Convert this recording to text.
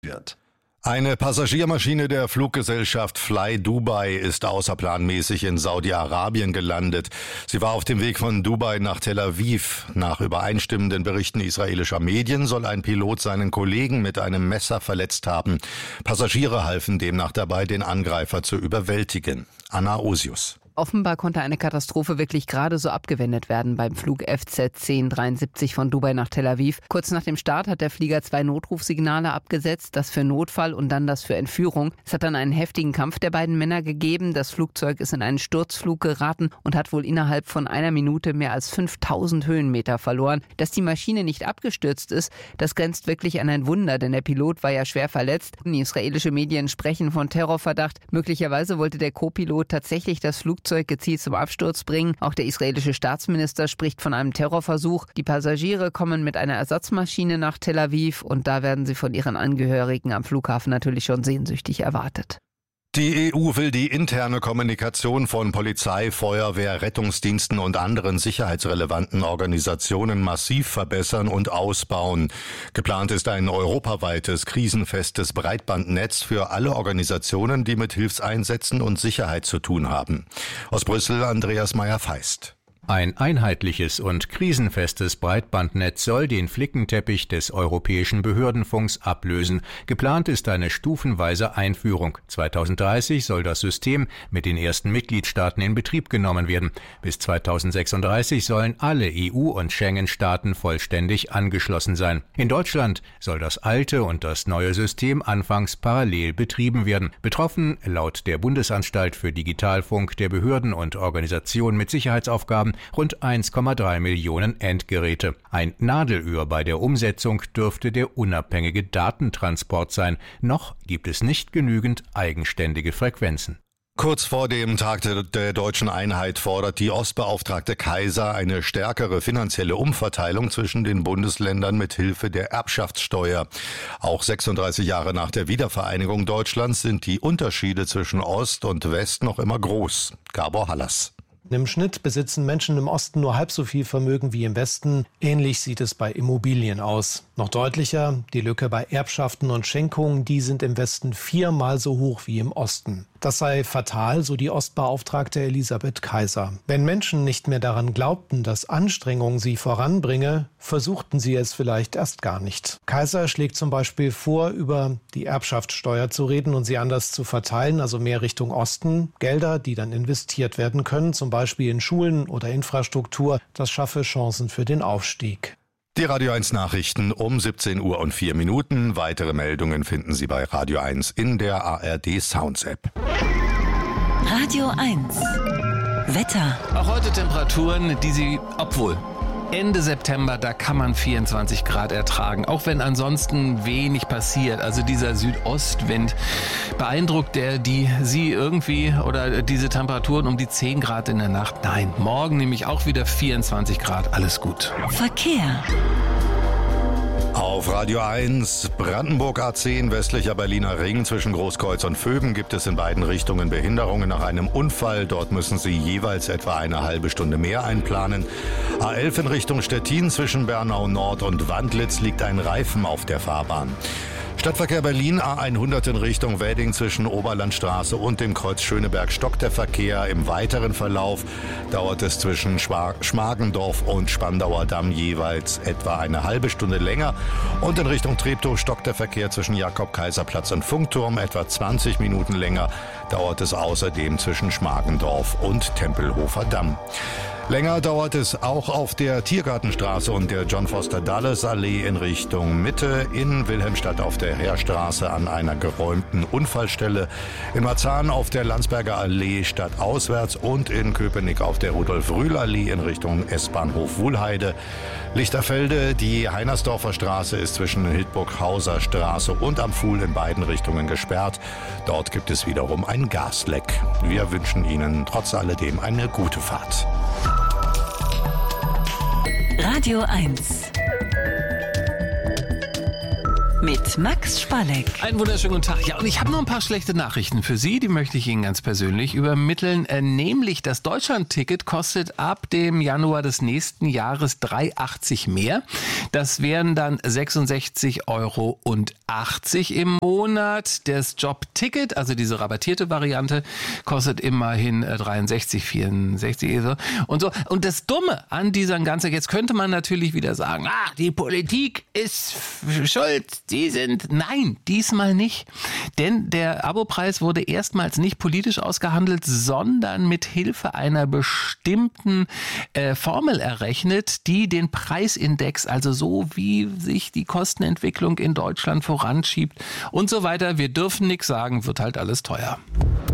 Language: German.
wird. Eine Passagiermaschine der Fluggesellschaft Fly Dubai ist außerplanmäßig in Saudi-Arabien gelandet. Sie war auf dem Weg von Dubai nach Tel Aviv. Nach übereinstimmenden Berichten israelischer Medien soll ein Pilot seinen Kollegen mit einem Messer verletzt haben. Passagiere halfen demnach dabei, den Angreifer zu überwältigen. Anna Osius. Offenbar konnte eine Katastrophe wirklich gerade so abgewendet werden beim Flug FZ 1073 von Dubai nach Tel Aviv. Kurz nach dem Start hat der Flieger 2 Notrufsignale abgesetzt, das für Notfall und dann das für Entführung. Es hat dann einen heftigen Kampf der beiden Männer gegeben. Das Flugzeug ist in einen Sturzflug geraten und hat wohl innerhalb von einer Minute mehr als 5000 Höhenmeter verloren. Dass die Maschine nicht abgestürzt ist, das grenzt wirklich an ein Wunder, denn der Pilot war ja schwer verletzt. Die israelische Medien sprechen von Terrorverdacht. Möglicherweise wollte der Co-Pilot tatsächlich das Flugzeug gezielt zum Absturz bringen. Auch der israelische Staatsminister spricht von einem Terrorversuch. Die Passagiere kommen mit einer Ersatzmaschine nach Tel Aviv und da werden sie von ihren Angehörigen am Flughafen natürlich schon sehnsüchtig erwartet. Die EU will die interne Kommunikation von Polizei, Feuerwehr, Rettungsdiensten und anderen sicherheitsrelevanten Organisationen massiv verbessern und ausbauen. Geplant ist ein europaweites, krisenfestes Breitbandnetz für alle Organisationen, die mit Hilfseinsätzen und Sicherheit zu tun haben. Aus Brüssel Andreas Meyer-Feist. Ein einheitliches und krisenfestes Breitbandnetz soll den Flickenteppich des europäischen Behördenfunks ablösen. Geplant ist eine stufenweise Einführung. 2030 soll das System mit den ersten Mitgliedstaaten in Betrieb genommen werden. Bis 2036 sollen alle EU- und Schengen-Staaten vollständig angeschlossen sein. In Deutschland soll das alte und das neue System anfangs parallel betrieben werden. Betroffen, laut der Bundesanstalt für Digitalfunk der Behörden und Organisationen mit Sicherheitsaufgaben, rund 1,3 Millionen Endgeräte. Ein Nadelöhr bei der Umsetzung dürfte der unabhängige Datentransport sein. Noch gibt es nicht genügend eigenständige Frequenzen. Kurz vor dem Tag der deutschen Einheit fordert die Ostbeauftragte Kaiser eine stärkere finanzielle Umverteilung zwischen den Bundesländern mit Hilfe der Erbschaftssteuer. Auch 36 Jahre nach der Wiedervereinigung Deutschlands sind die Unterschiede zwischen Ost und West noch immer groß. Gabor Hallas. Im Schnitt besitzen Menschen im Osten nur halb so viel Vermögen wie im Westen. Ähnlich sieht es bei Immobilien aus. Noch deutlicher, die Lücke bei Erbschaften und Schenkungen, die sind im Westen 4-mal so hoch wie im Osten. Das sei fatal, so die Ostbeauftragte Elisabeth Kaiser. Wenn Menschen nicht mehr daran glaubten, dass Anstrengung sie voranbringe, versuchten sie es vielleicht erst gar nicht. Kaiser schlägt zum Beispiel vor, über die Erbschaftssteuer zu reden und sie anders zu verteilen, also mehr Richtung Osten. Gelder, die dann investiert werden können, zum Beispiel in Schulen oder Infrastruktur, das schaffe Chancen für den Aufstieg. Die Radio 1 Nachrichten um 17:04 Uhr. Weitere Meldungen finden Sie bei Radio 1 in der ARD Sounds App. Radio 1 Wetter. Auch heute Temperaturen, die Sie, obwohl Ende September, da kann man 24 Grad ertragen, auch wenn ansonsten wenig passiert. Also dieser Südostwind beeindruckt Sie irgendwie oder diese Temperaturen um die 10 Grad in der Nacht. Nein, morgen nämlich auch wieder 24 Grad, alles gut. Verkehr. Auf Radio 1 Brandenburg A10 westlicher Berliner Ring zwischen Großkreuz und Vöben gibt es in beiden Richtungen Behinderungen nach einem Unfall. Dort müssen Sie jeweils etwa eine halbe Stunde mehr einplanen. A11 in Richtung Stettin zwischen Bernau Nord und Wandlitz liegt ein Reifen auf der Fahrbahn. Stadtverkehr Berlin, A100 in Richtung Wedding zwischen Oberlandstraße und dem Kreuz Schöneberg stockt der Verkehr. Im weiteren Verlauf dauert es zwischen Schmargendorf und Spandauer Damm jeweils etwa eine halbe Stunde länger. Und in Richtung Treptow stockt der Verkehr zwischen Jakob-Kaiser-Platz und Funkturm etwa 20 Minuten länger. Dauert es außerdem zwischen Schmargendorf und Tempelhofer Damm. Länger dauert es auch auf der Tiergartenstraße und der John-Foster-Dulles-Allee in Richtung Mitte, in Wilhelmstadt auf der Heerstraße an einer geräumten Unfallstelle, in Marzahn auf der Landsberger Allee stadtauswärts und in Köpenick auf der Rudolf-Rühl-Allee in Richtung S-Bahnhof Wuhlheide. Lichterfelde, die Heinersdorfer Straße ist zwischen Hildburghauser Straße und am Fuhl in beiden Richtungen gesperrt. Dort gibt es wiederum ein Gasleck. Wir wünschen Ihnen trotz alledem eine gute Fahrt. Radio 1 mit Max Spalleck. Einen wunderschönen guten Tag. Ja, und ich habe noch ein paar schlechte Nachrichten für Sie, die möchte ich Ihnen ganz persönlich übermitteln. Nämlich das Deutschland-Ticket kostet ab dem Januar des nächsten Jahres 3,80 mehr. Das wären dann 66,80 Euro im Monat. Das Jobticket, also diese rabattierte Variante, kostet immerhin 63,64 und so. Und das Dumme an dieser ganzen, jetzt könnte man natürlich wieder sagen, die Politik ist schuld. Nein, diesmal nicht. Denn der Abopreis wurde erstmals nicht politisch ausgehandelt, sondern mit Hilfe einer bestimmten Formel errechnet, die den Preisindex, also so wie sich die Kostenentwicklung in Deutschland voranschiebt und so weiter. Wir dürfen nichts sagen, wird halt alles teuer.